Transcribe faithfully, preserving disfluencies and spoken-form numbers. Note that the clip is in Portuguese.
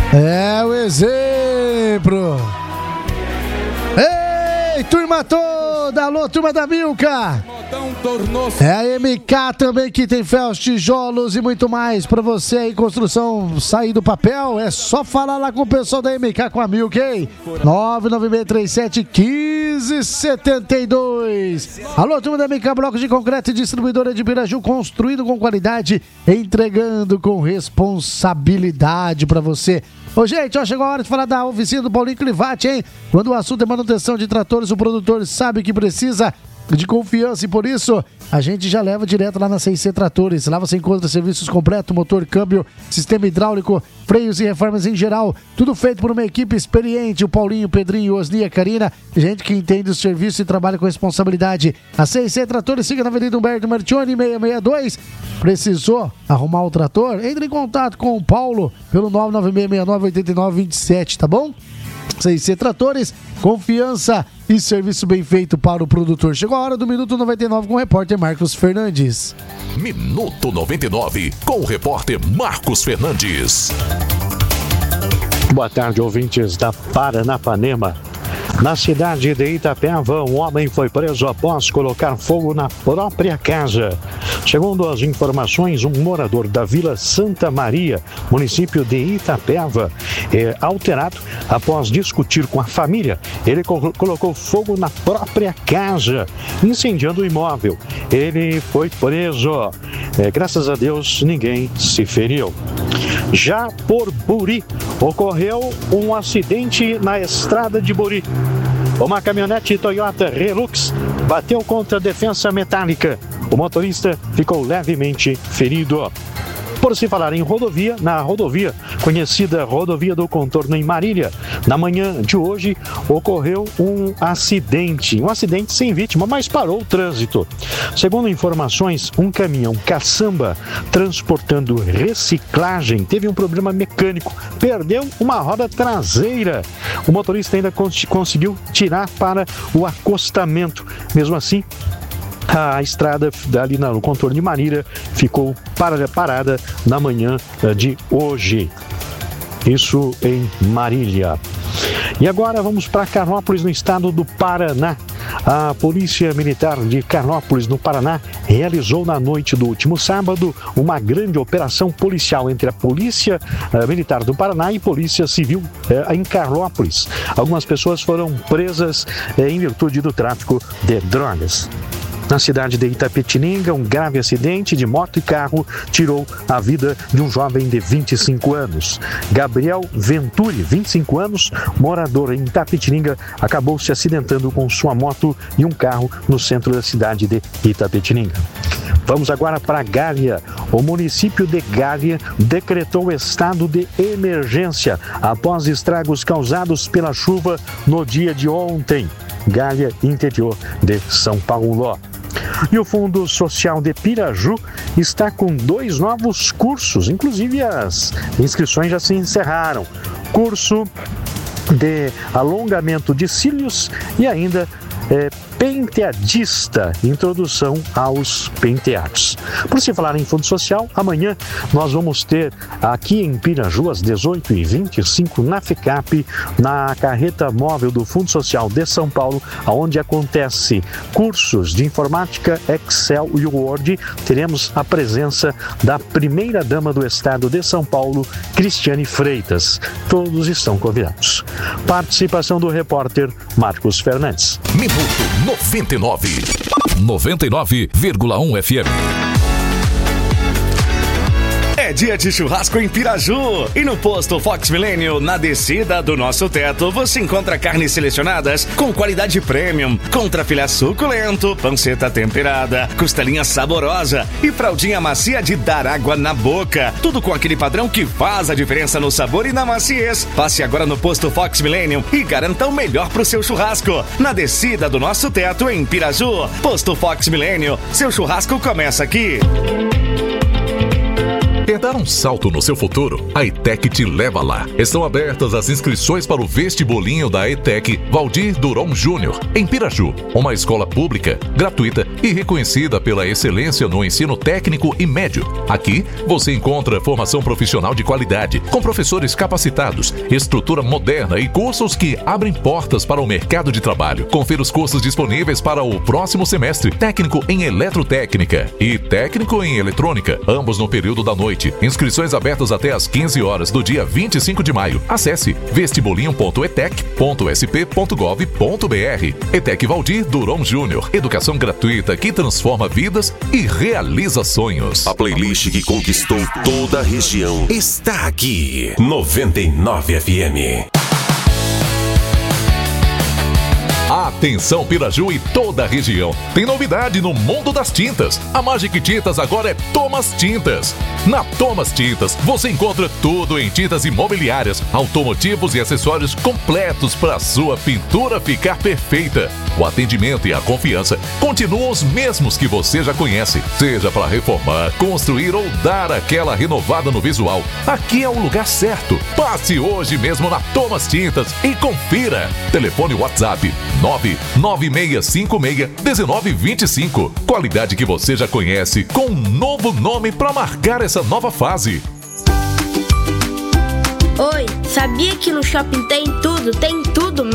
É o exemplo. Ei, turma toda, alô, turma da Milka. É a M K também que tem ferros, tijolos e muito mais pra você aí, construção, sair do papel. É só falar lá com o pessoal da M K com a Milka, hein? nove nove seis três sete um cinco sete dois. Alô, turma da M K, blocos de concreto e distribuidora de Piraju, construído com qualidade, entregando com responsabilidade pra você. Ô, gente, ó, chegou a hora de falar da oficina do Paulinho Clivati, hein? Quando o assunto é manutenção de tratores, o produtor sabe que precisa de confiança e por isso a gente já leva direto lá na C C Tratores. Lá você encontra serviços completos, motor, câmbio, sistema hidráulico, freios e reformas em geral. Tudo feito por uma equipe experiente. O Paulinho, o Pedrinho, Osni, a Karina, gente que entende o serviço e trabalha com responsabilidade. A C C Tratores, siga na Avenida Humberto Martioni, seiscentos e sessenta e dois. Precisou arrumar o trator? Entre em contato com o Paulo pelo nove nove seis seis nove oito nove dois sete, tá bom? C C Tratores, confiança e serviço bem feito para o produtor. Chegou a hora do Minuto noventa e nove com o repórter Marcos Fernandes. Minuto noventa e nove com o repórter Marcos Fernandes. Boa tarde, ouvintes da Paranapanema. Na cidade de Itapeva, um homem foi preso após colocar fogo na própria casa. Segundo as informações, um morador da Vila Santa Maria, município de Itapeva, é alterado após discutir com a família. Ele co- colocou fogo na própria casa, incendiando o imóvel. Ele foi preso. É, graças a Deus, ninguém se feriu. Já por Buri, ocorreu um acidente na estrada de Buri. Uma caminhonete Toyota Hilux bateu contra a defensa metálica. O motorista ficou levemente ferido. Por se falar em rodovia, na rodovia, conhecida Rodovia do Contorno em Marília, na manhã de hoje ocorreu um acidente. Um acidente sem vítima, mas parou o trânsito. Segundo informações, um caminhão caçamba transportando reciclagem teve um problema mecânico, perdeu uma roda traseira. O motorista ainda cons- conseguiu tirar para o acostamento. Mesmo assim, a estrada ali no contorno de Marília ficou parada na manhã de hoje. Isso em Marília. E agora vamos para Carnópolis, no estado do Paraná. A Polícia Militar de Carnópolis, no Paraná, realizou na noite do último sábado uma grande operação policial entre a Polícia uh, Militar do Paraná e Polícia Civil uh, em Carnópolis. Algumas pessoas foram presas uh, em virtude do tráfico de drogas. Na cidade de Itapetininga, um grave acidente de moto e carro tirou a vida de um jovem de vinte e cinco anos. Gabriel Venturi, vinte e cinco anos, morador em Itapetininga, acabou se acidentando com sua moto e um carro no centro da cidade de Itapetininga. Vamos agora para Gália. O município de Gália decretou estado de emergência após estragos causados pela chuva no dia de ontem. Gália, interior de São Paulo. E o Fundo Social de Piraju está com dois novos cursos, inclusive as inscrições já se encerraram. Curso de alongamento de cílios e ainda é, penteadista, introdução aos penteados. Por se falar em fundo social, amanhã nós vamos ter aqui em Piraju, às dezoito e vinte e cinco, na FECAP, na carreta móvel do Fundo Social de São Paulo, onde acontece cursos de informática, Excel e Word. Teremos a presença da primeira-dama do estado de São Paulo, Cristiane Freitas. Todos estão convidados. Participação do repórter Marcos Fernandes. Minuto noventa e nove. noventa e nove vírgula um F M. É dia de churrasco em Piraju. E no posto Fox Millennium, na descida do nosso teto, você encontra carnes selecionadas com qualidade premium, contra filé suculento, panceta temperada, costelinha saborosa e fraldinha macia de dar água na boca. Tudo com aquele padrão que faz a diferença no sabor e na maciez. Passe agora no posto Fox Millennium e garanta o melhor pro seu churrasco. Na descida do nosso teto em Piraju, posto Fox Millennium, seu churrasco começa aqui. Quer dar um salto no seu futuro? A ETEC te leva lá. Estão abertas as inscrições para o vestibulinho da ETEC Valdir Duron Júnior, em Piraju, uma escola pública, gratuita e reconhecida pela excelência no ensino técnico e médio. Aqui você encontra formação profissional de qualidade, com professores capacitados, estrutura moderna e cursos que abrem portas para o mercado de trabalho. Confira os cursos disponíveis para o próximo semestre: técnico em eletrotécnica e técnico em eletrônica, ambos no período da noite. Inscrições abertas até às quinze horas do dia vinte e cinco de maio. Acesse vestibulinho ponto etec ponto s p ponto gov ponto b r. ETEC Valdir Duron Júnior. Educação gratuita que transforma vidas e realiza sonhos. A playlist que conquistou toda a região está aqui. noventa e nove F M. Atenção Piraju e toda a região. Tem novidade no mundo das tintas. A Magic Tintas agora é Thomas Tintas. Na Thomas Tintas você encontra tudo em tintas imobiliárias, automotivos e acessórios completos para a sua pintura ficar perfeita. O atendimento e a confiança continuam os mesmos que você já conhece. Seja para reformar, construir ou dar aquela renovada no visual, aqui é o lugar certo. Passe hoje mesmo na Thomas Tintas e confira. Telefone WhatsApp nove nove seis cinco seis um nove dois cinco. Qualidade que você já conhece, com um novo nome para marcar essa nova fase. Oi, sabia que no shopping tem tudo, tem tudo